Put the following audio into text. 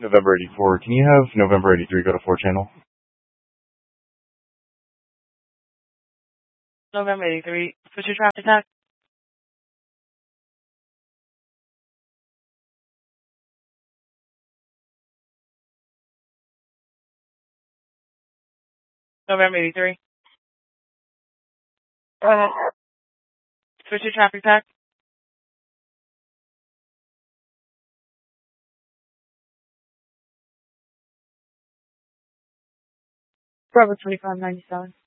November 84. Can you have November 83 go to 4 channel? November 83. What's your traffic tag? November 83. What's your traffic tag? Bravo 2597.